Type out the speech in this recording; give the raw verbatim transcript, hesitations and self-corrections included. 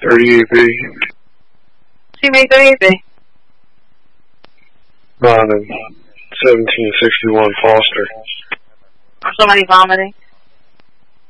thirty-eight B. She made thirty-eight B. Nine and seventeen sixty-one Foster. Somebody vomiting.